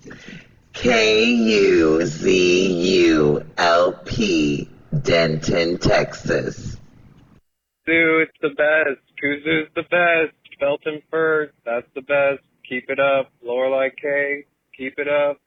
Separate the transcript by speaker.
Speaker 1: KUZULP, Denton, Texas.
Speaker 2: Zoo, it's the best. Kuzu's the best. Felton First, that's the best. Keep it up. Lorelei K, keep it up.